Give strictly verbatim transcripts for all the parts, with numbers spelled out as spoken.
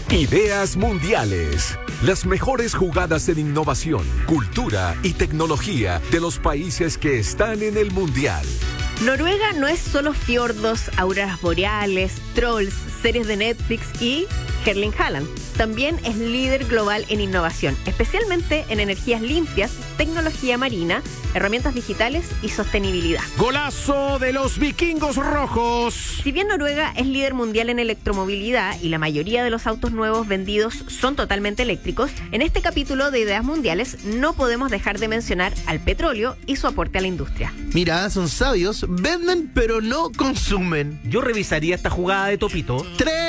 Ideas mundiales. Las mejores jugadas en innovación, cultura y tecnología de los países que están en el mundial. Noruega no es solo fiordos, auroras boreales, trolls, series de Netflix y Erling Haaland. También es líder global en innovación, especialmente en energías limpias, tecnología marina, herramientas digitales y sostenibilidad. ¡Golazo de los vikingos rojos! Si bien Noruega es líder mundial en electromovilidad y la mayoría de los autos nuevos vendidos son totalmente eléctricos, en este capítulo de Ideas Mundiales no podemos dejar de mencionar al petróleo y su aporte a la industria. Mira, son sabios, venden pero no consumen. Yo revisaría esta jugada de Topito.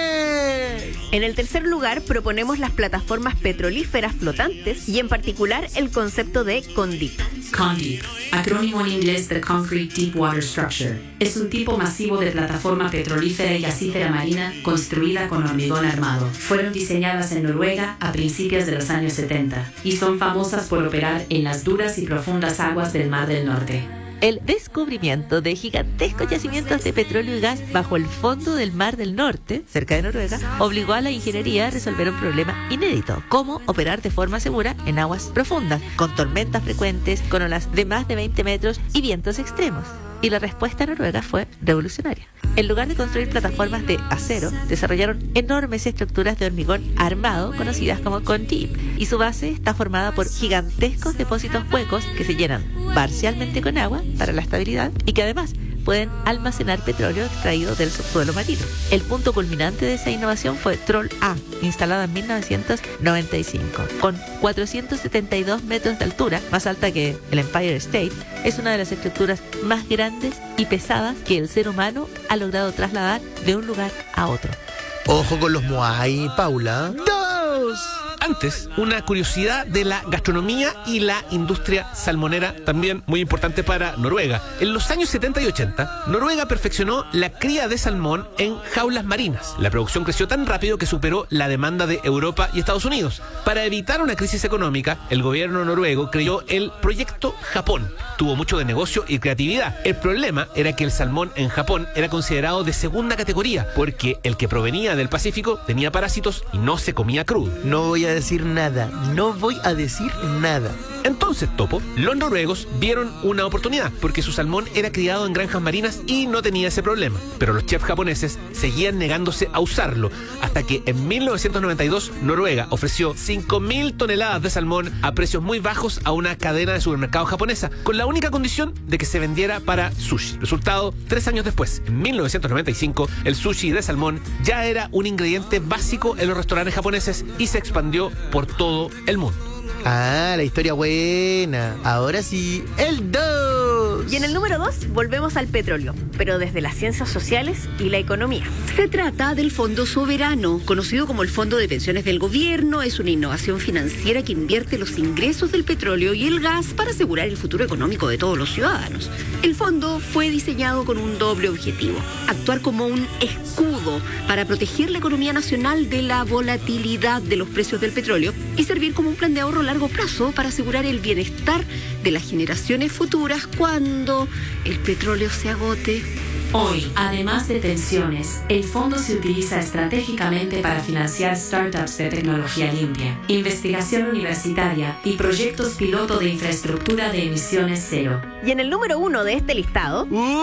¡Tres! En el tercer lugar proponemos las plataformas petrolíferas flotantes y en particular el concepto de CONDEEP. CONDEEP, acrónimo en inglés de Concrete Deep Water Structure, es un tipo masivo de plataforma petrolífera y gasífera marina construida con hormigón armado. Fueron diseñadas en Noruega a principios de los años setenta y son famosas por operar en las duras y profundas aguas del Mar del Norte. El descubrimiento de gigantescos yacimientos de petróleo y gas bajo el fondo del Mar del Norte, cerca de Noruega, obligó a la ingeniería a resolver un problema inédito: cómo operar de forma segura en aguas profundas, con tormentas frecuentes, con olas de más de veinte metros y vientos extremos. Y la respuesta noruega fue revolucionaria. En lugar de construir plataformas de acero, desarrollaron enormes estructuras de hormigón armado conocidas como CONDEEP, y su base está formada por gigantescos depósitos huecos que se llenan parcialmente con agua para la estabilidad y que además pueden almacenar petróleo extraído del subsuelo marino. El punto culminante de esa innovación fue Troll A, instalada en mil novecientos noventa y cinco. Con cuatrocientos setenta y dos metros de altura, más alta que el Empire State, es una de las estructuras más grandes y pesadas que el ser humano ha logrado trasladar de un lugar a otro. Ojo con los Moai, Paula. ¡Dos! Antes, una curiosidad de la gastronomía y la industria salmonera, también muy importante para Noruega. En los años setenta y ochenta, Noruega perfeccionó la cría de salmón en jaulas marinas. La producción creció tan rápido que superó la demanda de Europa y Estados Unidos. Para evitar una crisis económica, el gobierno noruego creó el Proyecto Japón. Tuvo mucho de negocio y creatividad. El problema era que el salmón en Japón era considerado de segunda categoría, porque el que provenía del Pacífico tenía parásitos y no se comía crudo. No voy a decir nada, no voy a decir nada. Entonces, Topo, los noruegos vieron una oportunidad, porque su salmón era criado en granjas marinas y no tenía ese problema. Pero los chefs japoneses seguían negándose a usarlo, hasta que en mil novecientos noventa y dos Noruega ofreció cinco mil toneladas de salmón a precios muy bajos a una cadena de supermercados japonesa, con la única condición de que se vendiera para sushi. Resultado, tres años después, en mil novecientos noventa y cinco, el sushi de salmón ya era un ingrediente básico en los restaurantes japoneses y se expandió por todo el mundo. Ah, la historia buena. Ahora sí, el dos. Y en el número dos volvemos al petróleo, pero desde las ciencias sociales y la economía. Se trata del Fondo Soberano, conocido como el Fondo de Pensiones del Gobierno. Es una innovación financiera que invierte los ingresos del petróleo y el gas para asegurar el futuro económico de todos los ciudadanos. El fondo fue diseñado con un doble objetivo: actuar como un escudo para proteger la economía nacional de la volatilidad de los precios del petróleo y servir como un plan de ahorro a largo plazo para asegurar el bienestar de las generaciones futuras cuando el petróleo se agote. Hoy, además de pensiones, el fondo se utiliza estratégicamente para financiar startups de tecnología limpia, investigación universitaria y proyectos piloto de infraestructura de emisiones cero. Y en el número uno de este listado,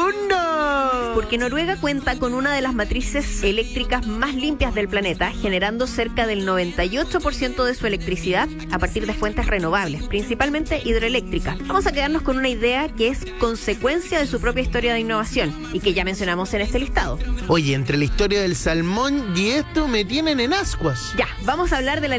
¡Uno! porque Noruega cuenta con una de las matrices eléctricas más limpias del planeta, generando cerca del noventa y ocho por ciento de su electricidad a partir de fuentes renovables, principalmente hidroeléctricas. Vamos a quedarnos con una idea que es consecuencia de su propia historia de innovación y que ya mencionamos en este listado. Oye, entre la historia del salmón y esto me tienen en ascuas. Ya, vamos a hablar de la